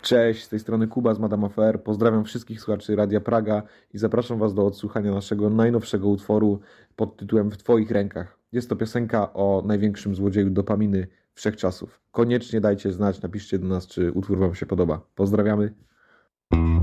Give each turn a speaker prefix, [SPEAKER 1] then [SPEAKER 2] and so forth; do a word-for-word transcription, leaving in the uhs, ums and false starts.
[SPEAKER 1] Cześć, z tej strony Kuba z Madame Affair. Pozdrawiam wszystkich słuchaczy Radia Praga i zapraszam Was do odsłuchania naszego najnowszego utworu pod tytułem W Twoich rękach. Jest to piosenka o największym złodzieju dopaminy wszechczasów. Koniecznie dajcie znać, napiszcie do nas, czy utwór Wam się podoba. Pozdrawiamy.